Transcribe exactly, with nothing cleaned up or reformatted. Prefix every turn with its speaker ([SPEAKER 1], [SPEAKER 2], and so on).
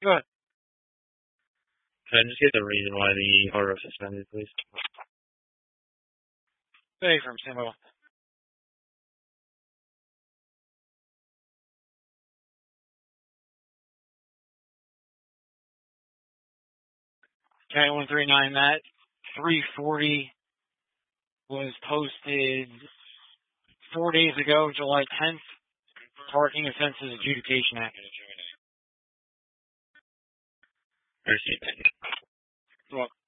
[SPEAKER 1] Go ahead.
[SPEAKER 2] Can I just get the reason why the order was suspended, please?
[SPEAKER 1] Hey, from Sambo. Okay, one three nine, that three forty was posted four days ago, July tenth. Parking Offenses Adjudication Act.
[SPEAKER 2] Appreciate that.
[SPEAKER 1] Well,